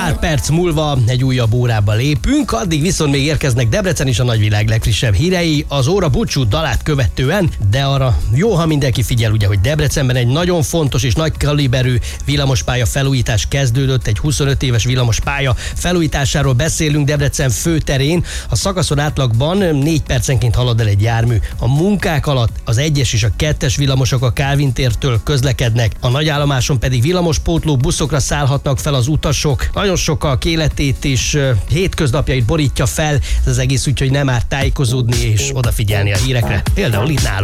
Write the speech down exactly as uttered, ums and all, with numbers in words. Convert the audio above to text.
Pár perc múlva egy újabb órába lépünk, addig viszont még érkeznek Debrecen is a nagyvilág legfrissebb hírei, az óra búcsú dalát követően, de arra jó, ha mindenki figyel, ugye, hogy Debrecenben egy nagyon fontos és nagy kaliberű villamospálya felújítás kezdődött, egy huszonöt éves villamospálya felújításáról beszélünk Debrecen főterén. A szakaszon átlagban négy percenként halad el egy jármű. A munkák alatt az egyes és a kettes villamosok a Kálvin tértől közlekednek, a nagyállomáson pedig villamospótló buszokra szállhatnak fel az utasok. Nagyon sokak életét és hétköznapjait borítja fel ez az egész, úgyhogy nem árt tájékozódni és odafigyelni a hírekre. Például itt nálunk.